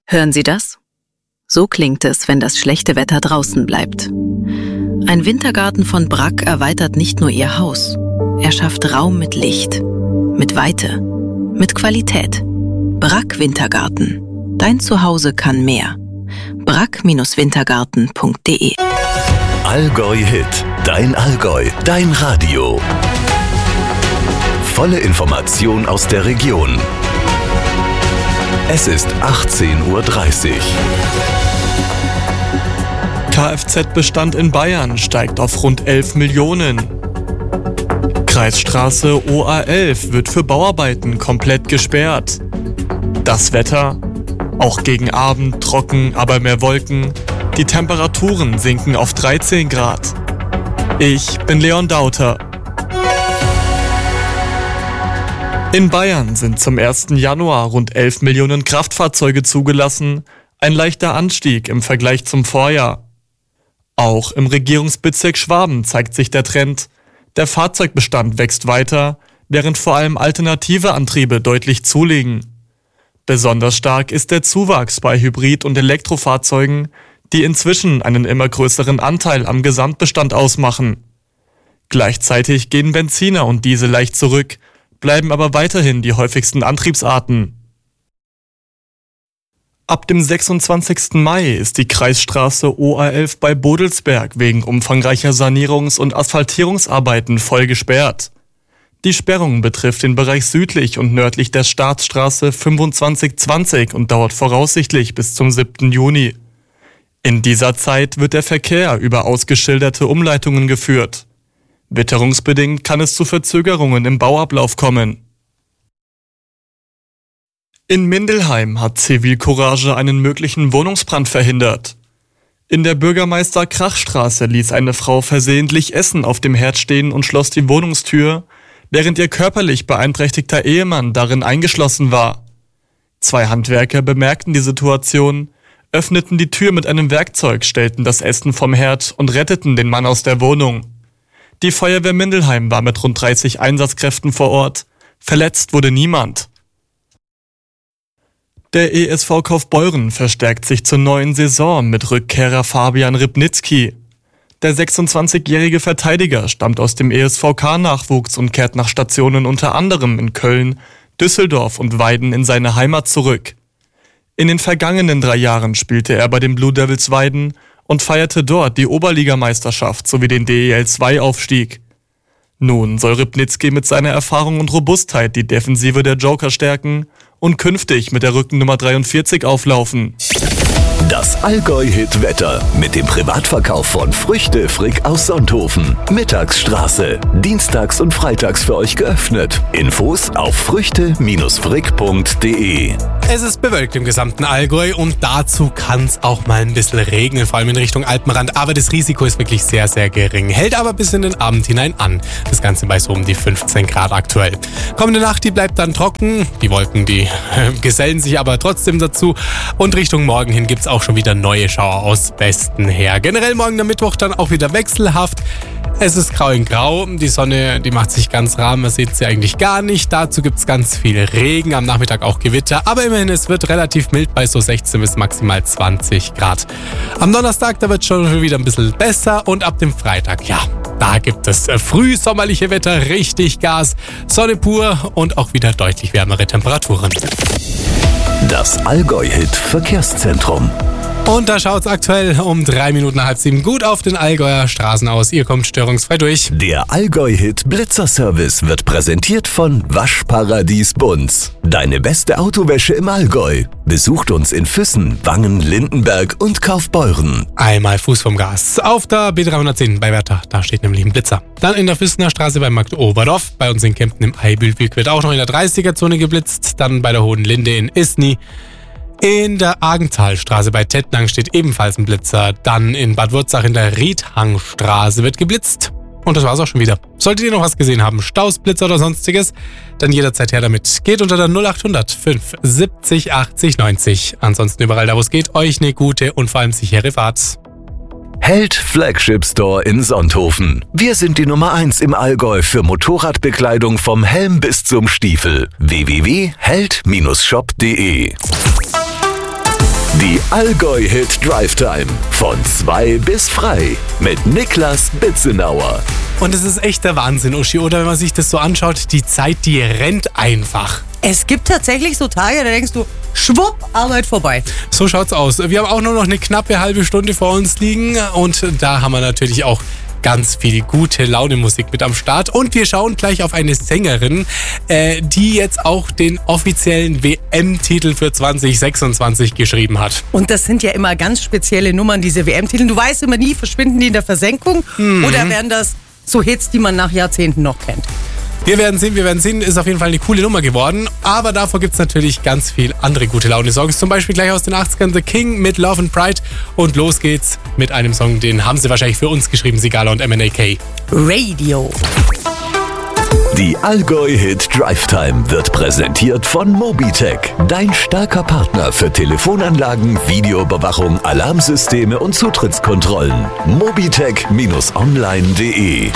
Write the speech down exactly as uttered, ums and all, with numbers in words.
Hören Sie das? So klingt es, wenn das schlechte Wetter draußen bleibt. Ein Wintergarten von Brack erweitert nicht nur Ihr Haus. Er schafft Raum mit Licht, mit Weite, mit Qualität. Brack Wintergarten. Dein Zuhause kann mehr. brack Wintergarten punkt de Allgäu Hit. Dein Allgäu. Dein Radio. Volle Information aus der Region. Es ist achtzehn Uhr dreißig. Kfz-Bestand in Bayern steigt auf rund elf Millionen. Kreisstraße O A elf wird für Bauarbeiten komplett gesperrt. Das Wetter? Auch gegen Abend trocken, aber mehr Wolken. Die Temperaturen sinken auf dreizehn Grad. Ich bin Leon Dauter. In Bayern sind zum ersten Januar rund elf Millionen Kraftfahrzeuge zugelassen, ein leichter Anstieg im Vergleich zum Vorjahr. Auch im Regierungsbezirk Schwaben zeigt sich der Trend. Der Fahrzeugbestand wächst weiter, während vor allem alternative Antriebe deutlich zulegen. Besonders stark ist der Zuwachs bei Hybrid- und Elektrofahrzeugen, die inzwischen einen immer größeren Anteil am Gesamtbestand ausmachen. Gleichzeitig gehen Benziner und Diesel leicht zurück, bleiben aber weiterhin die häufigsten Antriebsarten. Ab dem sechsundzwanzigsten Mai ist die Kreisstraße O A elf bei Bodelsberg wegen umfangreicher Sanierungs- und Asphaltierungsarbeiten voll gesperrt. Die Sperrung betrifft den Bereich südlich und nördlich der Staatsstraße fünfundzwanzig zwanzig und dauert voraussichtlich bis zum siebten Juni. In dieser Zeit wird der Verkehr über ausgeschilderte Umleitungen geführt. Witterungsbedingt kann es zu Verzögerungen im Bauablauf kommen. In Mindelheim hat Zivilcourage einen möglichen Wohnungsbrand verhindert. In der Bürgermeister-Krach-Straße ließ eine Frau versehentlich Essen auf dem Herd stehen und schloss die Wohnungstür, während ihr körperlich beeinträchtigter Ehemann darin eingeschlossen war. Zwei Handwerker bemerkten die Situation, öffneten die Tür mit einem Werkzeug, stellten das Essen vom Herd und retteten den Mann aus der Wohnung. Die Feuerwehr Mindelheim war mit rund dreißig Einsatzkräften vor Ort. Verletzt wurde niemand. Der E S V Kaufbeuren verstärkt sich zur neuen Saison mit Rückkehrer Fabian Rybnicki. Der sechsundzwanzigjährige Verteidiger stammt aus dem E S V K-Nachwuchs und kehrt nach Stationen unter anderem in Köln, Düsseldorf und Weiden in seine Heimat zurück. In den vergangenen drei Jahren spielte er bei den Blue Devils Weiden und feierte dort die Oberligameisterschaft sowie den D E L zwei Aufstieg. Nun soll Rybnicki mit seiner Erfahrung und Robustheit die Defensive der Joker stärken und künftig mit der Rückennummer dreiundvierzig auflaufen. Das Allgäu-Hit-Wetter mit dem Privatverkauf von Früchte Frick aus Sonthofen. Mittagsstraße. Dienstags und freitags für euch geöffnet. Infos auf früchte Frick punkt de. Es ist bewölkt im gesamten Allgäu und dazu kann es auch mal ein bisschen regnen, vor allem in Richtung Alpenrand. Aber das Risiko ist wirklich sehr, sehr gering. Hält aber bis in den Abend hinein an. Das Ganze bei so um die fünfzehn Grad aktuell. Kommende Nacht, die bleibt dann trocken. Die Wolken, die äh, gesellen sich aber trotzdem dazu. Und Richtung Morgen hin gibt es auch schon wieder neue Schauer aus Westen her. Generell morgen der Mittwoch dann auch wieder wechselhaft. Es ist grau in grau. Die Sonne, die macht sich ganz rar. Man sieht sie eigentlich gar nicht. Dazu gibt es ganz viel Regen. Am Nachmittag auch Gewitter. Aber immerhin, es wird relativ mild bei so sechzehn bis maximal zwanzig Grad. Am Donnerstag, da wird es schon wieder ein bisschen besser. Und ab dem Freitag, ja, da gibt es frühsommerliche Wetter, richtig Gas, Sonne pur und auch wieder deutlich wärmere Temperaturen. Das Allgäu-Hit Verkehrszentrum. Und da schaut es aktuell um drei Minuten nach halb sieben gut auf den Allgäuer Straßen aus. Ihr kommt störungsfrei durch. Der Allgäu-Hit Blitzerservice wird präsentiert von Waschparadies Bunz. Deine beste Autowäsche im Allgäu. Besucht uns in Füssen, Wangen, Lindenberg und Kaufbeuren. Einmal Fuß vom Gas. Auf der B dreihundertzehn bei Werther, da steht nämlich ein Blitzer. Dann in der Füssener Straße bei Markt Oberdorf. Bei uns in Kempten im Eibülweg wird auch noch in der dreißiger-Zone geblitzt. Dann bei der Hohen Linde in Isny. In der Agenthalstraße bei Tettnang steht ebenfalls ein Blitzer. Dann in Bad Wurzach in der Riedhangstraße wird geblitzt. Und das war's auch schon wieder. Solltet ihr noch was gesehen haben, Staus, Blitzer oder sonstiges, dann jederzeit her damit. Geht unter der null acht hundert fünf siebzig achtzig neunzig. Ansonsten überall da, wo es geht, euch eine gute und vor allem sichere Fahrt. Held Flagship Store in Sonthofen. Wir sind die Nummer eins im Allgäu für Motorradbekleidung vom Helm bis zum Stiefel. w w w punkt held Bindestrich shop punkt de Die Allgäu-Hit Drive Time. Von zwei bis frei. Mit Niklas Bitzenauer. Und es ist echt der Wahnsinn, Uschi, oder? Wenn man sich das so anschaut, die Zeit, die rennt einfach. Es gibt tatsächlich so Tage, da denkst du, schwupp, Arbeit vorbei. So schaut's aus. Wir haben auch nur noch eine knappe halbe Stunde vor uns liegen und da haben wir natürlich auch ganz viel gute Laune-Musik mit am Start. Und wir schauen gleich auf eine Sängerin, äh, die jetzt auch den offiziellen W M-Titel für zwanzig sechsundzwanzig geschrieben hat. Und das sind ja immer ganz spezielle Nummern, diese W M-Titel. Du weißt immer nie, verschwinden die in der Versenkung mhm. oder werden das so Hits, die man nach Jahrzehnten noch kennt? Wir werden sehen, wir werden sehen, ist auf jeden Fall eine coole Nummer geworden. Aber davor gibt es natürlich ganz viel andere gute Laune-Songs. Zum Beispiel gleich aus den achtzigern The King mit Love and Pride. Und los geht's mit einem Song, den haben sie wahrscheinlich für uns geschrieben, Sigala und M N A K. Radio. Die Allgäu-Hit Drive Time wird präsentiert von Mobitech. Dein starker Partner für Telefonanlagen, Videoüberwachung, Alarmsysteme und Zutrittskontrollen. Mobitech Bindestrich online punkt de